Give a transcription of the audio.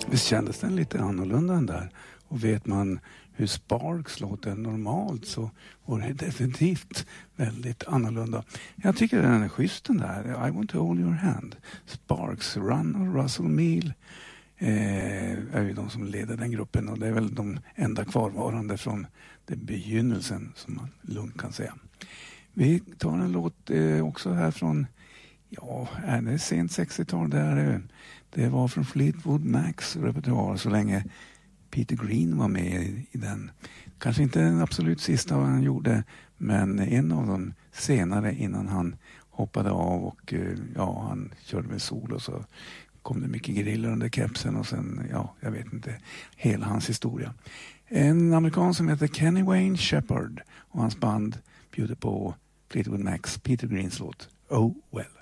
Visst kändes den lite annorlunda än där. Och vet man hur Sparks låter normalt så var det definitivt väldigt annorlunda. Jag tycker den är schysst den där. I want to hold your hand. Sparks, Run och Russell Meal är ju de som leder den gruppen. Och det är väl de enda kvarvarande från den begynnelsen som man lugnt kan säga. Vi tar en låt också här från, ja, är det sent 60-tal? Det var från Fleetwood Macs repertoar så länge Peter Green var med i den. Kanske inte den absolut sista han gjorde, men en av dem senare innan han hoppade av och ja, han körde med sol och så kom det mycket griller under kepsen och sen, ja, jag vet inte hela hans historia. En amerikan som heter Kenny Wayne Shepherd och hans band bjuder på Fleetwood Macs Peter Greens låt Oh Well.